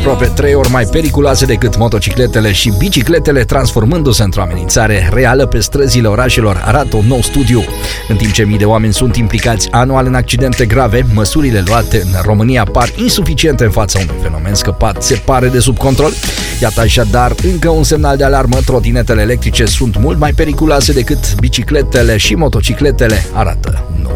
aproape 3 ori mai periculoase decât motocicletele și bicicletele, transformându-se într-o amenințare reală pe străzile orașelor, arată un nou studiu. În timp ce mii de oameni sunt implicați anual în accidente grave, măsurile luate în România par insuficiente în fața unui fenomen scăpat, se pare, de sub control. Iată așadar încă un semnal de alarmă: trotinetele electrice sunt mult mai periculoase decât bicicletele și motocicletele, arată un nou